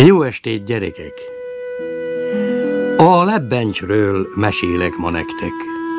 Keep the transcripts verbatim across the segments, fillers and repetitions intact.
Jó estét, gyerekek! A lebbencsről mesélek ma nektek.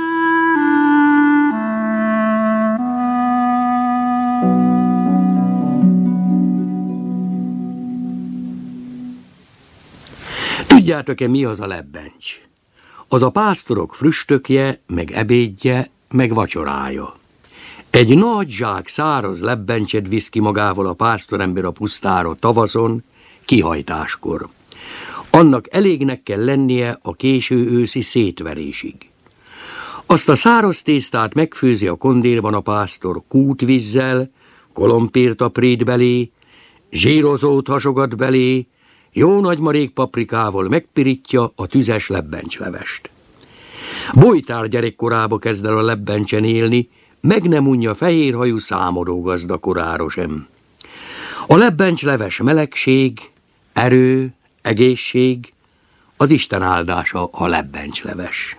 Tudjátok-e, mi az a lebbencs? Az a pásztorok früstökje, meg ebédje, meg vacsorája. Egy nagy zsák száraz lebbencset visz ki magával a pásztorember a pusztára tavaszon, kihajtáskor. Annak elégnek kell lennie a késő őszi szétverésig. Azt a száraz tésztát megfőzi a kondérban a pásztor kútvízzel, kolompért aprít belé, zsírozót hasogat belé, jó nagy marék paprikával megpirítja a tüzes lebbentslevest. Bojtár gyerekkorába kezd el a lebbencsen élni, meg nem unja fehérhajú számodó gazda korára sem. A lebbencsleves melegség, erő, egészség, az Isten áldása a lebbencsleves.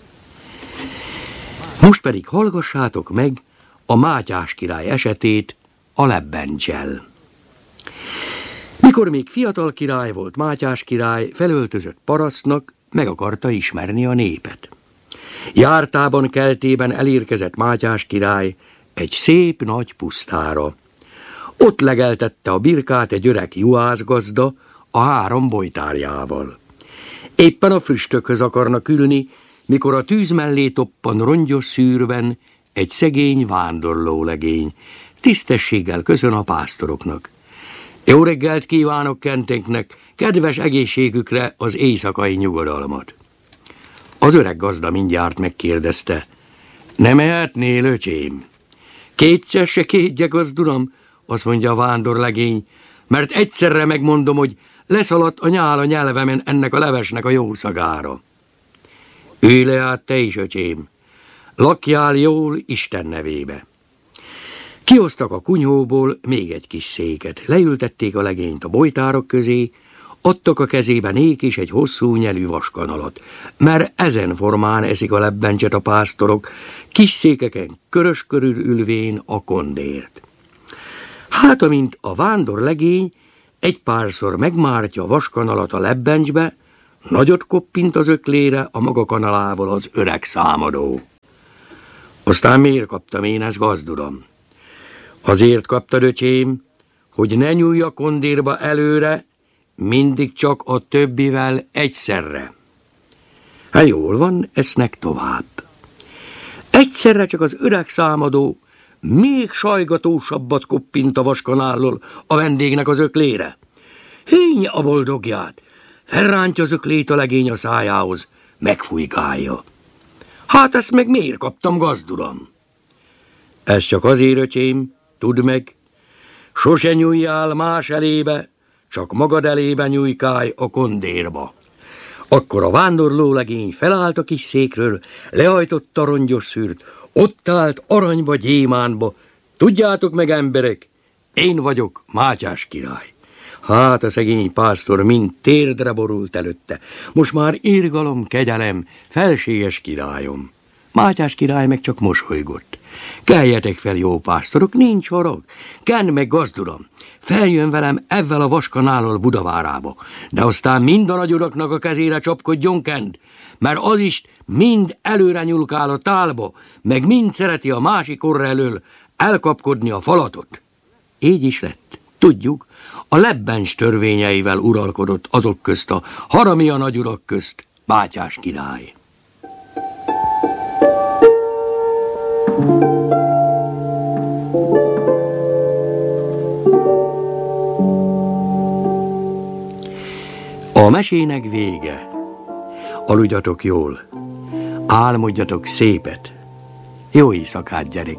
Most pedig hallgassátok meg a Mátyás király esetét a lebbencsel. Mikor még fiatal király volt Mátyás király, felöltözött parasztnak, meg akarta ismerni a népet. Jártában, keltében elérkezett Mátyás király egy szép nagy pusztára. Ott legeltette a birkát egy öreg juhászgazda a három bojtárjával. Éppen a füstökhöz akarnak ülni, mikor a tűz mellé toppan rongyos szűrben egy szegény vándorlólegény. Tisztességgel köszön a pásztoroknak. Jó reggelt kívánok kenteknek, kedves egészségükre az éjszakai nyugodalmat. Az öreg gazda mindjárt megkérdezte: nem ehetnél, öcsém? Kétszer se kétjek, gazduram, azt mondja a vándorlegény, mert egyszerre megmondom, hogy leszaladt a nyál a nyelvemen ennek a levesnek a jó szagára. Ülj le át te is, öcsém, lakjál jól Isten nevébe. Kihoztak a kunyhóból még egy kis széket, leültették a legényt a bojtárok közé, adtak a kezébe nék is egy hosszú nyelű vaskanalat, mert ezen formán eszik a lebbencset a pásztorok, kis székeken körös körül ülvén a kondért. Hát, amint a vándorlegény egy párszor megmártja a vaskanalat a lebbencsbe, nagyot koppint az öklére a maga kanalával az öreg számadó. Aztán miért kaptam én ezt, gazduram? Azért kaptad, öcsém, hogy ne nyúlj a kondérba előre, mindig csak a többivel egyszerre. Hát jól van, esznek tovább. Egyszerre csak az öreg számadó még sajgatósabbat koppint a vaskanállól a vendégnek az öklére. Hínje a boldogját, felrántja az öklét a legény a szájához, megfújkálja. Hát ezt meg miért kaptam, gazduram? Ez csak azért, öcsém, tudd meg, sose nyúljál más elébe, csak magad elébe nyújkálj a kondérba. Akkor a vándorlólegény felállt a kis székről, lehajtotta a rongyos szűrt, ott állt aranyba, gyémánba. Tudjátok meg, emberek, én vagyok Mátyás király. Hát a szegény pásztor mind térdre borult előtte. Most már irgalom, kegyelem, felséges királyom. Mátyás király meg csak mosolygott. Keljetek fel, jó pásztorok, nincs harag. Kenn meg, gazduram, feljön velem ezzel a vaskanállal Budavárába, de aztán mind a nagyuraknak a kezére csapkodjon Kend, mert az is mind előre nyulkál a tálba, meg mind szereti a másik orra elől elkapkodni a falatot. Így is lett. Tudjuk, a lebbencs törvényeivel uralkodott azok közt a haramia nagyurak közt Mátyás király. A mesének vége. Aludjatok jól, álmodjatok szépet. Jó éjszakát, gyerek!